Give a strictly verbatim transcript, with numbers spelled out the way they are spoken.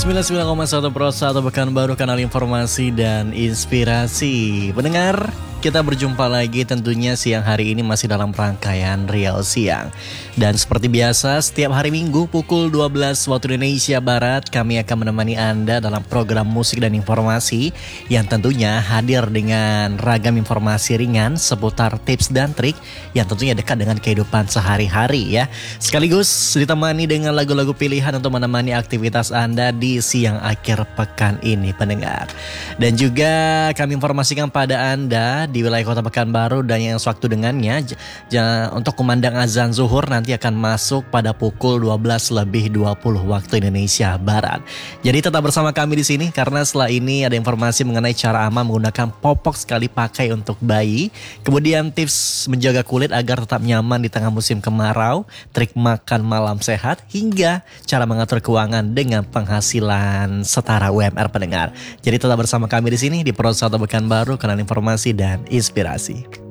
sembilan puluh sembilan koma satu Pro satu Pekanbaru, kanal informasi dan inspirasi. Pendengar, kita berjumpa lagi tentunya siang hari ini masih dalam rangkaian Riau Siang. Dan seperti biasa, setiap hari Minggu pukul dua belas waktu Indonesia Barat, kami akan menemani Anda dalam program musik dan informasi yang tentunya hadir dengan ragam informasi ringan seputar tips dan trik yang tentunya dekat dengan kehidupan sehari-hari ya. Sekaligus ditemani dengan lagu-lagu pilihan untuk menemani aktivitas Anda di siang akhir pekan ini, pendengar. Dan juga kami informasikan pada Anda di wilayah Kota Pekanbaru dan yang sewaktu dengannya j- j- untuk kumandang azan zuhur nanti akan masuk pada pukul dua belas lebih dua puluh waktu Indonesia Barat. Jadi tetap bersama kami di sini karena setelah ini ada informasi mengenai cara aman menggunakan popok sekali pakai untuk bayi, kemudian tips menjaga kulit agar tetap nyaman di tengah musim kemarau, trik makan malam sehat, hingga cara mengatur keuangan dengan penghasilan setara U M R, pendengar. Jadi tetap bersama kami di sini di Pro satu Pekanbaru, kanal informasi dan inspirasi.